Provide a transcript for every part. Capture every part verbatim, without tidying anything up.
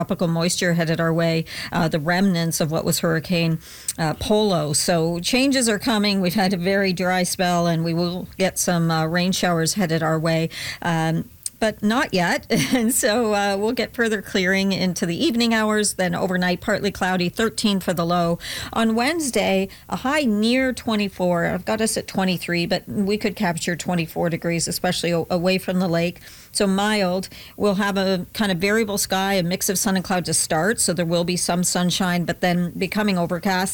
tropical moisture headed our way, uh, the remnants of what was Hurricane uh, Polo. So changes are coming. We've had a very dry spell, and we will get some uh, rain showers headed our way. Um, but not yet. And so uh, we'll get further clearing into the evening hours, then overnight partly cloudy, thirteen for the low. On Wednesday, a high near twenty-four. I've got us at twenty-three, but we could capture twenty-four degrees, especially o- away from the lake. So mild. We'll have a kind of variable sky, a mix of sun and cloud to start, so there will be some sunshine, but then becoming overcast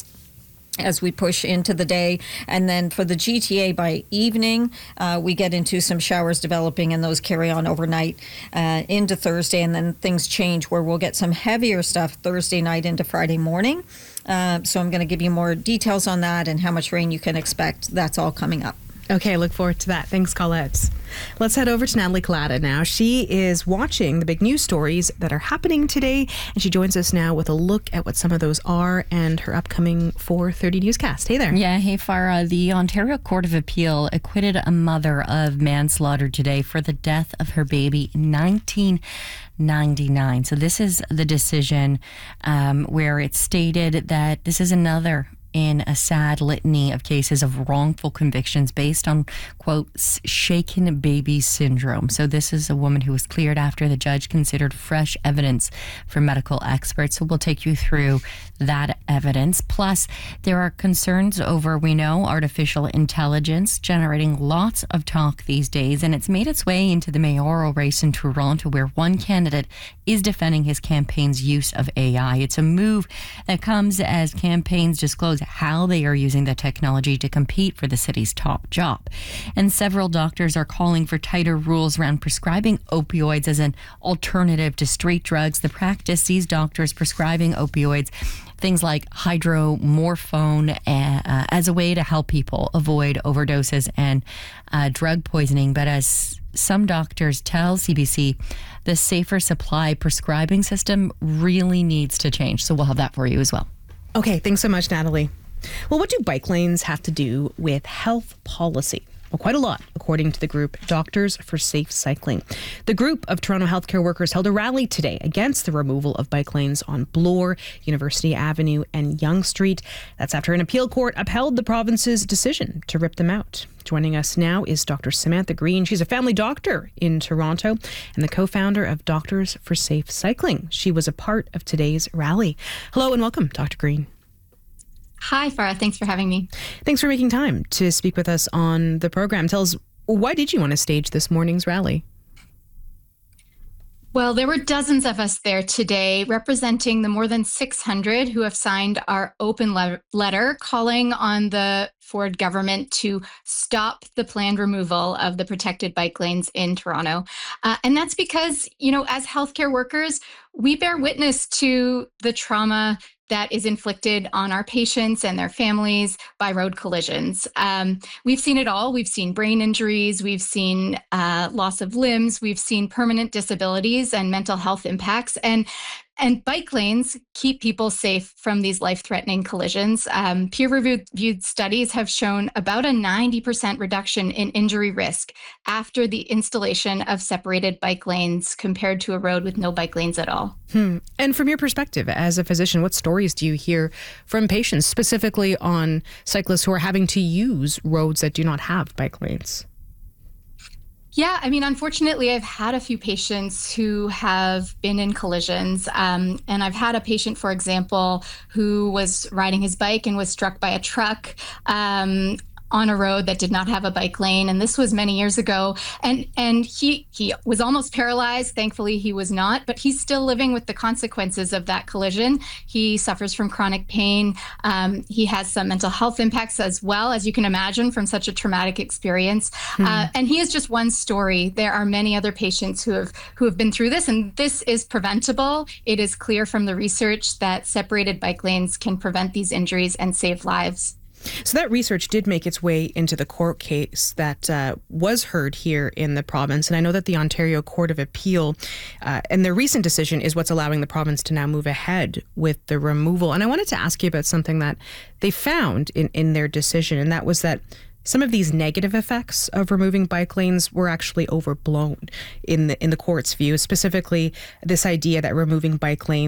as we push into the day. And then for the G T A by evening, uh, we get into some showers developing, and those carry on overnight uh, into Thursday. And then things change where we'll get some heavier stuff Thursday night into Friday morning. Uh, so I'm going to give you more details on that and how much rain you can expect. That's all coming up. Okay, look forward to that. Thanks, Colette. Let's head over to Natalie Collada now. She is watching the big news stories that are happening today, and she joins us now with a look at what some of those are and her upcoming four thirty newscast. Hey there. Yeah, hey, Farah. The Ontario Court of Appeal acquitted a mother of manslaughter today for the death of her baby in nineteen ninety-nine. So this is the decision um, where it stated that this is another in a sad litany of cases of wrongful convictions based on, quote, shaken baby syndrome. So this is a woman who was cleared after the judge considered fresh evidence from medical experts. So we'll take you through that evidence. Plus, there are concerns over, we know, artificial intelligence generating lots of talk these days, and it's made its way into the mayoral race in Toronto, where one candidate is defending his campaign's use of A I. It's a move that comes as campaigns disclose how they are using the technology to compete for the city's top job. And several doctors are calling for tighter rules around prescribing opioids as an alternative to street drugs. The practice sees doctors prescribing opioids, things like hydromorphone, uh, as a way to help people avoid overdoses and uh, drug poisoning. But as some doctors tell C B C, the safer supply prescribing system really needs to change. So we'll have that for you as well. Okay, thanks so much, Natalie. Well, what do bike lanes have to do with health policy? Well, quite a lot, according to the group Doctors for Safe Cycling. The group of Toronto healthcare workers held a rally today against the removal of bike lanes on Bloor, University Avenue, and Yonge Street. That's after an appeal court upheld the province's decision to rip them out. Joining us now is Doctor Samantha Green. She's a family doctor in Toronto and the co-founder of Doctors for Safe Cycling. She was a part of today's rally. Hello and welcome, Doctor Green. Hi, Farah. Thanks for having me. Thanks for making time to speak with us on the program. Tell us, why did you want to stage this morning's rally? Well, there were dozens of us there today representing the more than six hundred who have signed our open le- letter calling on the Ford government to stop the planned removal of the protected bike lanes in Toronto. Uh, and that's because, you know, as healthcare workers, we bear witness to the trauma that is inflicted on our patients and their families by road collisions. Um, we've seen it all. We've seen brain injuries, we've seen uh, loss of limbs, we've seen permanent disabilities and mental health impacts. And And bike lanes keep people safe from these life-threatening collisions. Um, peer-reviewed studies have shown about a ninety percent reduction in injury risk after the installation of separated bike lanes compared to a road with no bike lanes at all. Hmm. And from your perspective as a physician, what stories do you hear from patients, specifically on cyclists who are having to use roads that do not have bike lanes? Yeah, I mean, unfortunately, I've had a few patients who have been in collisions. Um, and I've had a patient, for example, who was riding his bike and was struck by a truck um, on a road that did not have a bike lane. And this was many years ago. And and he he was almost paralyzed. Thankfully, he was not, but he's still living with the consequences of that collision. He suffers from chronic pain. Um, he has some mental health impacts as well, as you can imagine, from such a traumatic experience. Hmm. Uh, and he is just one story. There are many other patients who have who have been through this, and this is preventable. It is clear from the research that separated bike lanes can prevent these injuries and save lives. So that research did make its way into the court case that uh, was heard here in the province. And I know that the Ontario Court of Appeal uh, and their recent decision is what's allowing the province to now move ahead with the removal. And I wanted to ask you about something that they found in, in their decision, and that was that some of these negative effects of removing bike lanes were actually overblown in the in the court's view, specifically this idea that removing bike lanes